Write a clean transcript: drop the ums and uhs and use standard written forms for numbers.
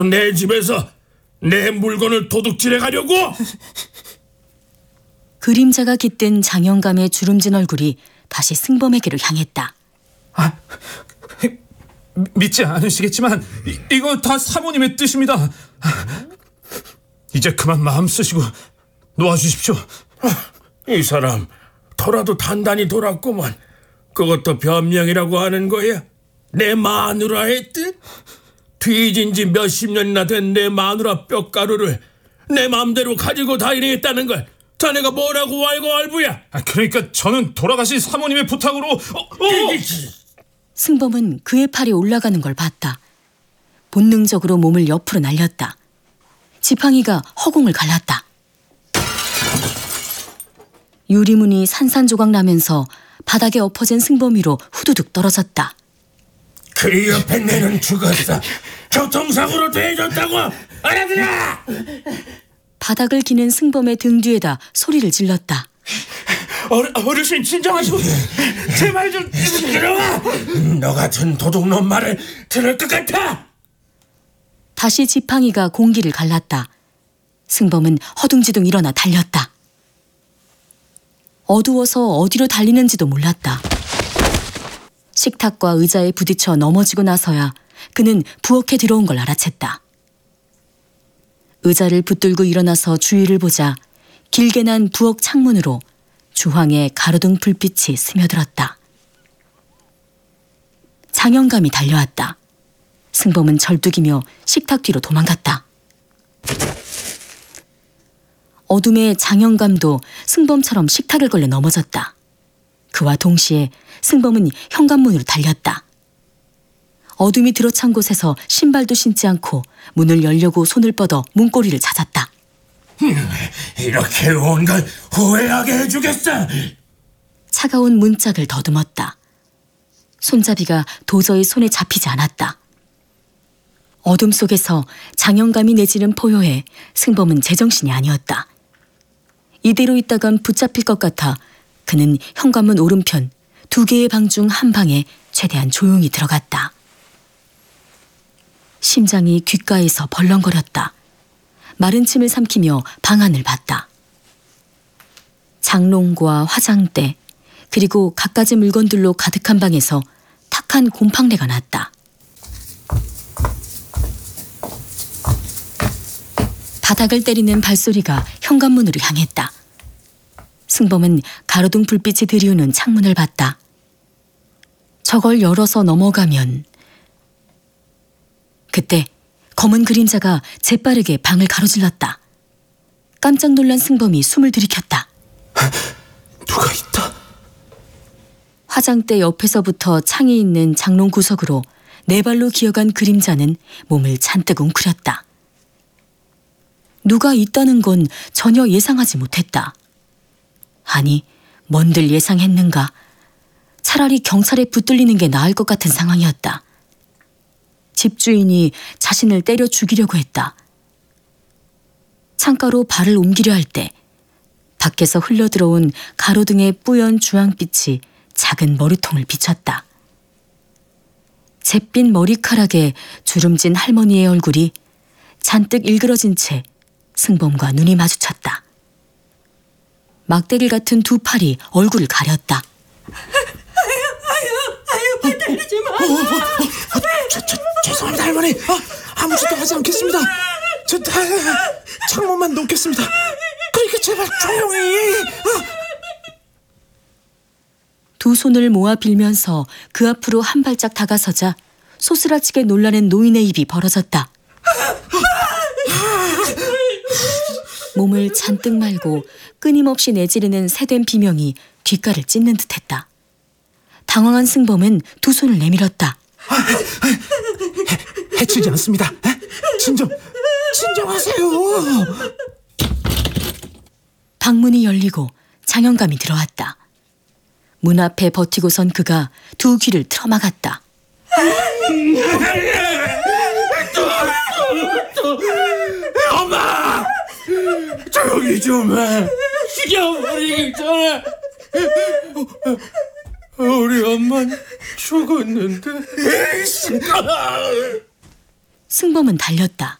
내 집에서 내 물건을 도둑질해 가려고? 그림자가 깃든 장영감의 주름진 얼굴이 다시 승범에게로 향했다. 믿지 않으시겠지만 이거 다 사모님의 뜻입니다. 이제 그만 마음 쓰시고 놓아주십시오. 이 사람 돌아도 단단히 돌았구만. 그것도 변명이라고 하는 거야? 내 마누라의 뜻? 뒤진 지 몇십 년이나 된 내 마누라 뼈가루를 내 마음대로 가지고 다니겠다는 걸 자네가 뭐라고 왈가왈부야? 그러니까 저는 돌아가신 사모님의 부탁으로 승범은 그의 팔이 올라가는 걸 봤다. 본능적으로 몸을 옆으로 날렸다. 지팡이가 허공을 갈랐다. 유리문이 산산조각 나면서 바닥에 엎어진 승범 위로 후두둑 떨어졌다. 그 옆에 내는 죽었어. 교통사고로 돼졌다고 알아들어! 바닥을 기는 승범의 등 뒤에다 소리를 질렀다. 어르신 진정하시고 제발 좀 들어와. 너 같은 도둑놈 말을 들을 것 같아. 다시 지팡이가 공기를 갈랐다. 승범은 허둥지둥 일어나 달렸다. 어두워서 어디로 달리는지도 몰랐다. 식탁과 의자에 부딪혀 넘어지고 나서야 그는 부엌에 들어온 걸 알아챘다. 의자를 붙들고 일어나서 주위를 보자 길게 난 부엌 창문으로 주황의 가로등 불빛이 스며들었다. 장영감이 달려왔다. 승범은 절뚝이며 식탁 뒤로 도망갔다. 어둠에 장영감도 승범처럼 식탁을 걸려 넘어졌다. 그와 동시에 승범은 현관문으로 달렸다. 어둠이 들어찬 곳에서 신발도 신지 않고 문을 열려고 손을 뻗어 문고리를 찾았다. 이렇게 온 걸 후회하게 해주겠어. 차가운 문짝을 더듬었다. 손잡이가 도저히 손에 잡히지 않았다. 어둠 속에서 장영감이 내지른 포효에 승범은 제정신이 아니었다. 이대로 있다간 붙잡힐 것 같아 그는 현관문 오른편 2개의 방 중 한 방에 최대한 조용히 들어갔다. 심장이 귓가에서 벌렁거렸다. 마른 침을 삼키며 방 안을 봤다. 장롱과 화장대 그리고 갖가지 물건들로 가득한 방에서 탁한 곰팡내가 났다. 바닥을 때리는 발소리가 현관문으로 향했다. 승범은 가로등 불빛이 들이우는 창문을 봤다. 저걸 열어서 넘어가면... 그때 검은 그림자가 재빠르게 방을 가로질렀다. 깜짝 놀란 승범이 숨을 들이켰다. 누가 있다. 화장대 옆에서부터 창이 있는 장롱 구석으로 네 발로 기어간 그림자는 몸을 잔뜩 웅크렸다. 누가 있다는 건 전혀 예상하지 못했다. 아니, 뭔들 예상했는가. 차라리 경찰에 붙들리는 게 나을 것 같은 상황이었다. 집주인이 자신을 때려 죽이려고 했다. 창가로 발을 옮기려 할 때 밖에서 흘러들어온 가로등의 뿌연 주황빛이 작은 머리통을 비췄다. 잿빛 머리카락에 주름진 할머니의 얼굴이 잔뜩 일그러진 채 승범과 눈이 마주쳤다. 막대길 같은 두 팔이 얼굴을 가렸다. 아유, 발 때리지 마. 죄송합니다, 할머니. 아무 짓도 하지 않겠습니다. 저 창문만 놓겠습니다. 그러니까 제발 조용히. 두 손을 모아 빌면서 그 앞으로 한 발짝 다가서자 소스라치게 놀라는 노인의 입이 벌어졌다. 몸을 잔뜩 말고 끊임없이 내지르는 새된 비명이 귓가를 찢는 듯했다. 당황한 승범은 두 손을 내밀었다. 해치지 않습니다. 진정하세요. 방문이 열리고 장영감이 들어왔다. 문 앞에 버티고 선 그가 두 귀를 틀어막았다. 엄마! 조용히 좀 해. 죽여버리기 전에. 우리 엄마는 죽었는데. 승범은 달렸다.